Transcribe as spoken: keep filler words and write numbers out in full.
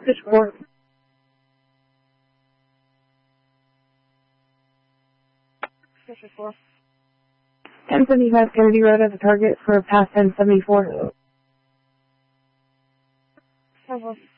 Fishport. Fishport. ten seventy-five Kennedy Road as a target for past ten seventy-four. Fishport.